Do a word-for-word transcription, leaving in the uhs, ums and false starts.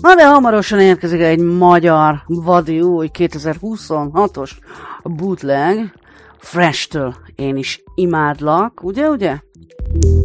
Na de hamarosan érkezik egy magyar, vadi új kétezer-huszonhatos bootleg Fresh-től. Én is imádlak, ugye, ugye?